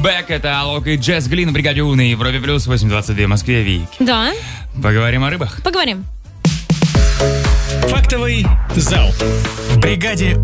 Back, это Алок и Джесс Глин в бригаде У на Европе плюс 8.22 в Москве. Вики. Да. Поговорим о рыбах. Поговорим. Фактовый зал в бригаде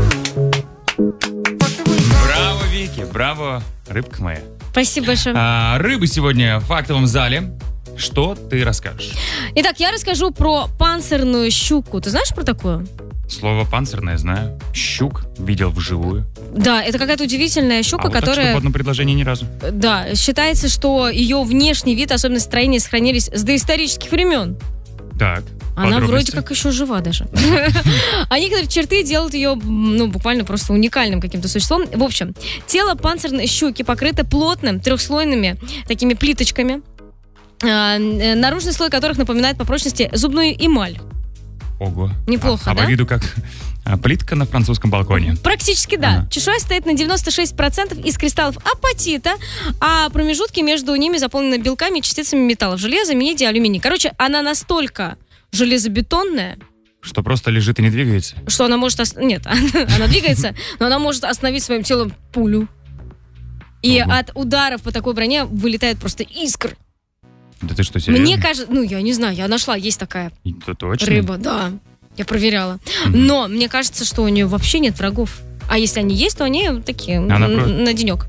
У. Браво, Вики, браво, рыбка моя. Спасибо большое. Рыбы сегодня в фактовом зале. Что ты расскажешь? Итак, я расскажу про панцирную щуку. Ты знаешь про такую? Слово панцирное знаю. Щук видел вживую. Да, это какая-то удивительная щука, вот которая... так, что в одном предложении ни разу. Да, считается, что ее внешний вид, особенности строения сохранились с доисторических времен. Так, Она вроде как еще жива даже. А некоторые черты делают ее, буквально просто уникальным каким-то существом. В общем, тело панцирной щуки покрыто плотным трехслойными такими плиточками, наружный слой которых напоминает по прочности зубную эмаль. Ого. Неплохо, да? По виду как плитка на французском балконе. Практически да. Чешуя состоит на 96% из кристаллов апатита, а промежутки между ними заполнены белками и частицами металлов: железа, меди, алюминий. Короче, она настолько железобетонная, что просто лежит и не двигается? Что она может... Нет, она двигается, но она может остановить своим телом пулю. И от ударов по такой броне вылетают просто искры. Да ты что, серьезно? Мне кажется... я не знаю, я нашла, есть такая точно? Рыба, да. Я проверяла. Но мне кажется, что у нее вообще нет врагов. А если они есть, то они такие, на денек.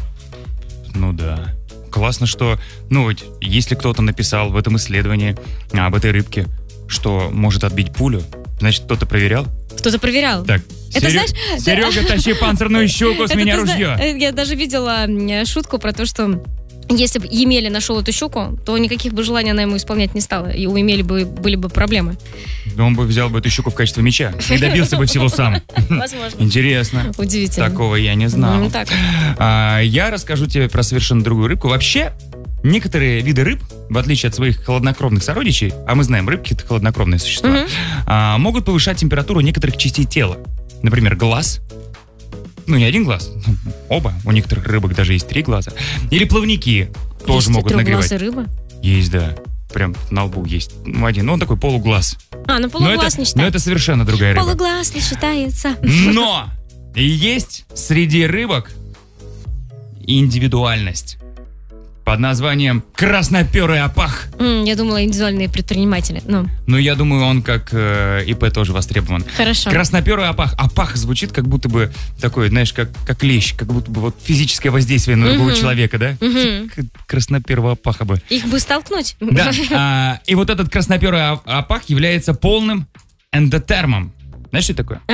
Ну да. Классно, что... если кто-то написал в этом исследовании об этой рыбке, что может отбить пулю, значит, кто-то проверял? Кто-то проверял. Так, это, знаешь, Серега, тащи панцирную щуку, с меня ружье. Я даже видела шутку про то, что если бы Емеля нашел эту щуку, то никаких бы желаний она ему исполнять не стала. И у Емели были бы проблемы. Он бы взял бы эту щуку в качестве меча и добился бы всего сам. Возможно. Интересно. Удивительно. Такого я не знал. Я расскажу тебе про совершенно другую рыбку. Вообще, некоторые виды рыб, в отличие от своих холоднокровных сородичей, а мы знаем, рыбки — это холоднокровные существа, могут повышать температуру некоторых частей тела. Например, глаз. Не один глаз, оба. У некоторых рыбок даже есть 3 глаза. Или плавники тоже могут нагревать. Есть рыба? Есть, да. Прям на лбу есть. Один. Он такой полуглаз. Полуглаз не считается. Но это совершенно другая рыба. Полуглаз не считается. Но есть среди рыбок индивидуальность под названием красноперый опах. Я думала, индивидуальные предприниматели. Я думаю, он как ИП тоже востребован. Хорошо. Красноперый опах. Опах звучит как будто бы такой, знаешь, как лещ, как будто бы физическое воздействие на другого человека, да? Красноперого опаха бы. Их бы столкнуть. Да. И вот этот красноперый опах является полным эндотермом. Знаешь, что это такое?